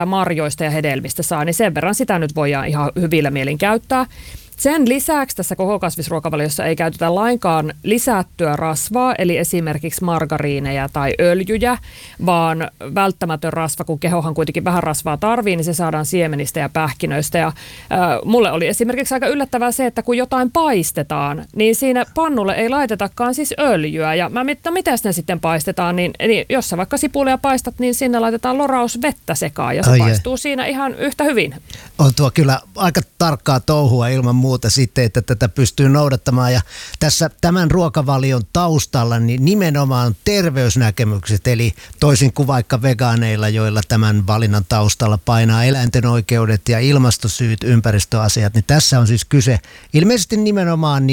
marjoista ja hedelmistä saa, niin sen verran sitä nyt voidaan ihan hyvillä mielin käyttää. Sen lisäksi tässä koko kasvisruokavaliossa ei käytetä lainkaan lisättyä rasvaa, eli esimerkiksi margariineja tai öljyjä, vaan välttämätön rasva, kun kehohan kuitenkin vähän rasvaa tarvii, niin se saadaan siemenistä ja pähkinöistä. Ja mulle oli esimerkiksi aika yllättävää se, että kun jotain paistetaan, niin siinä pannulle ei laitetakaan siis öljyä. Ja mä mietin, no miten ne sitten paistetaan, niin jos sä vaikka sipulia paistat, niin sinne laitetaan lorausvettä sekaan ja se paistuu siinä ihan yhtä hyvin. On tuo kyllä aika tarkkaa touhua ilman muuta sitten, että tätä pystyy noudattamaan. Ja tässä tämän ruokavalion taustalla niin nimenomaan terveysnäkemykset, eli toisin kuin vaikka vegaaneilla, joilla tämän valinnan taustalla painaa eläinten oikeudet ja ilmastosyyt, ympäristöasiat, niin tässä on siis kyse ilmeisesti nimenomaan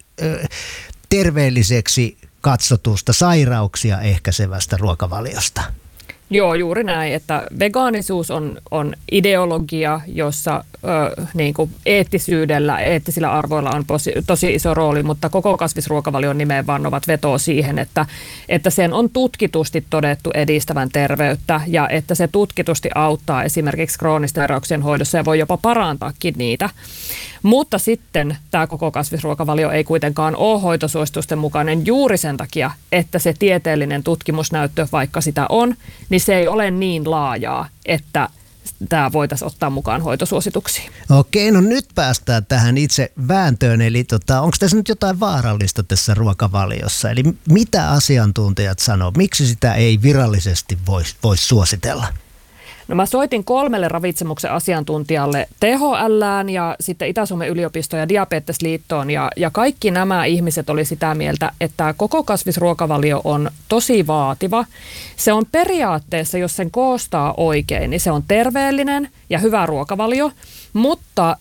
terveelliseksi katsotusta sairauksia ehkäisevästä ruokavaliosta. Joo, juuri näin, että vegaanisuus on ideologia, jossa niin kuin eettisillä arvoilla on tosi iso rooli, mutta koko kasvisruokavalion nimeen vannovat vetoo siihen, että sen on tutkitusti todettu edistävän terveyttä ja että se tutkitusti auttaa esimerkiksi kroonisten sairauksien hoidossa ja voi jopa parantaakin niitä. Mutta sitten tämä koko kasvisruokavalio ei kuitenkaan ole hoitosuositusten mukainen juuri sen takia, että se tieteellinen tutkimusnäyttö, vaikka sitä on, niin se ei ole niin laajaa, että tämä voitaisiin ottaa mukaan hoitosuosituksiin. Okei, no nyt päästään tähän itse vääntöön. Eli onko tässä nyt jotain vaarallista tässä ruokavaliossa? Eli mitä asiantuntijat sanoo? Miksi sitä ei virallisesti voi suositella? No mä soitin 3 ravitsemuksen asiantuntijalle, THL:ään ja sitten Itä-Suomen yliopistoon ja Diabetesliittoon ja kaikki nämä ihmiset oli sitä mieltä, että koko kasvisruokavalio on tosi vaativa. Se on periaatteessa, jos sen koostaa oikein, niin se on terveellinen ja hyvä ruokavalio, mutta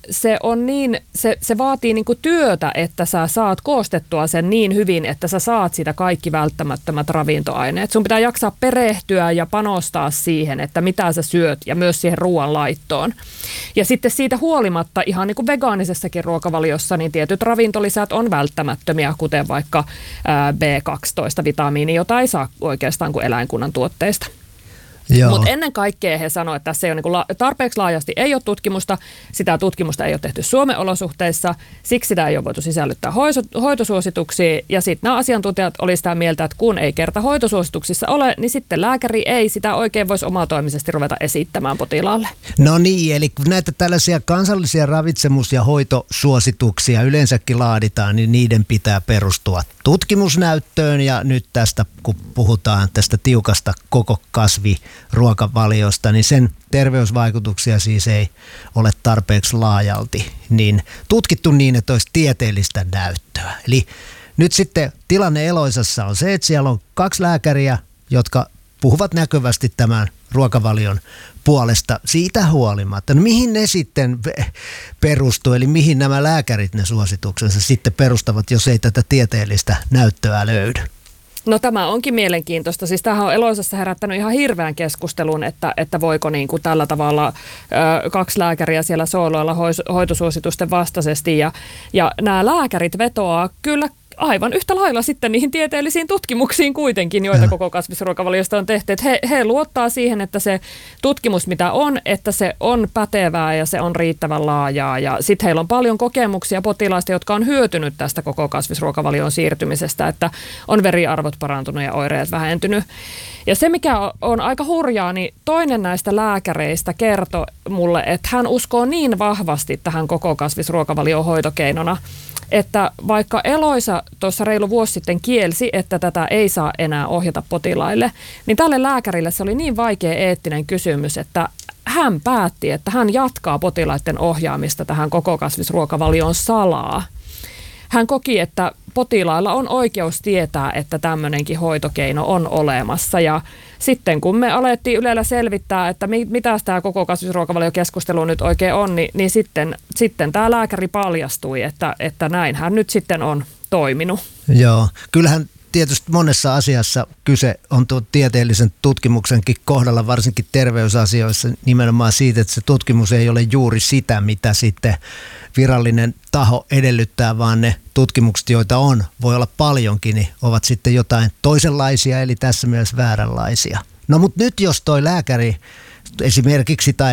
se vaatii niinku työtä, että sä saat koostettua sen niin hyvin, että sä saat sitä kaikki välttämättömät ravintoaineet. Sun pitää jaksaa perehtyä ja panostaa siihen, että mitä sä syöt ja myös siihen ruoanlaittoon. Ja sitten siitä huolimatta ihan niin kuin vegaanisessakin ruokavaliossa, niin tietyt ravintolisät on välttämättömiä, kuten vaikka B12-vitamiini, jota ei saa oikeastaan kuin eläinkunnan tuotteista. Mutta ennen kaikkea he sanoivat, että tässä ei ole tarpeeksi laajasti ei ole tutkimusta, sitä tutkimusta ei ole tehty Suomen olosuhteissa, siksi sitä ei ole voitu sisällyttää hoitosuosituksiin. Ja sitten nämä asiantuntijat olivat sitä mieltä, että kun ei kerta hoitosuosituksissa ole, niin sitten lääkäri ei sitä oikein voisi omatoimisesti ruveta esittämään potilaalle. No niin, eli kun näitä tällaisia kansallisia ravitsemus- ja hoitosuosituksia yleensäkin laaditaan, niin niiden pitää perustua tutkimusnäyttöön. Ja nyt tästä, kun puhutaan tästä tiukasta koko kasviruokavaliosta, niin sen terveysvaikutuksia siis ei ole tarpeeksi laajalti niin tutkittu niin, että olisi tieteellistä näyttöä. Eli nyt sitten tilanne Eloisassa on se, että siellä on 2 lääkäriä, jotka puhuvat näkyvästi tämän ruokavalion puolesta siitä huolimatta. No mihin ne sitten perustuu, eli mihin nämä lääkärit ne suosituksensa sitten perustavat, jos ei tätä tieteellistä näyttöä löydy? No tämä onkin mielenkiintoista. Siis tämähän on Eloisassa herättänyt ihan hirveän keskustelun, että voiko niin kuin tällä tavalla 2 lääkäriä siellä sooloilla hoitosuositusten vastaisesti. Ja nämä lääkärit vetoaa kyllä aivan yhtä lailla sitten niihin tieteellisiin tutkimuksiin kuitenkin, joita koko kasvisruokavaliosta on tehty. Että he luottaa siihen, että se tutkimus mitä on, että se on pätevää ja se on riittävän laajaa. Ja sitten heillä on paljon kokemuksia potilaista, jotka on hyötynyt tästä koko kasvisruokavalion siirtymisestä, että on veriarvot parantunut ja oireet vähentynyt. Ja se, mikä on aika hurjaa, niin toinen näistä lääkäreistä kertoi mulle, että hän uskoo niin vahvasti tähän koko kasvisruokavalion hoitokeinona, että vaikka Eloisa tuossa reilu vuosi sitten kielsi, että tätä ei saa enää ohjata potilaille, niin tälle lääkärille se oli niin vaikea eettinen kysymys, että hän päätti, että hän jatkaa potilaiden ohjaamista tähän koko kasvisruokavalioon salaa. Hän koki, että potilailla on oikeus tietää, että tämmöinenkin hoitokeino on olemassa. Ja sitten kun me alettiin Ylellä selvittää, että mitä tämä koko kasvisruokavaliokeskustelu nyt oikein on, niin sitten tämä lääkäri paljastui, että näin hän nyt sitten on toiminut. Joo, kyllähän tietysti monessa asiassa kyse on tieteellisen tutkimuksenkin kohdalla, varsinkin terveysasioissa nimenomaan siitä, että se tutkimus ei ole juuri sitä, mitä sitten virallinen taho edellyttää, vaan ne tutkimukset, joita on, voi olla paljonkin, niin ovat sitten jotain toisenlaisia, eli tässä myös vääränlaisia. No mutta nyt jos toi lääkäri esimerkiksi tai